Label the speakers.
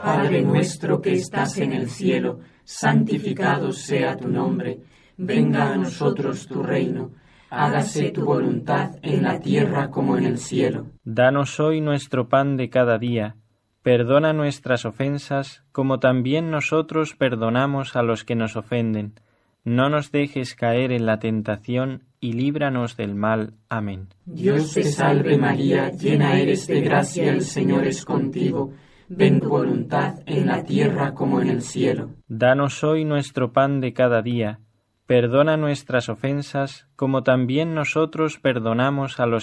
Speaker 1: Padre nuestro que estás en el cielo, santificado sea tu nombre. Venga a nosotros tu reino. Hágase tu voluntad en la tierra como en el cielo.
Speaker 2: Danos hoy nuestro pan de cada día. Perdona nuestras ofensas, como también nosotros perdonamos a los que nos ofenden. No nos dejes caer en la tentación y líbranos del mal. Amén.
Speaker 1: Dios te salve María, llena eres de gracia, el Señor es contigo. Ven tu voluntad en la tierra como en el cielo.
Speaker 2: Danos hoy nuestro pan de cada día. Perdona nuestras ofensas, como también nosotros perdonamos a los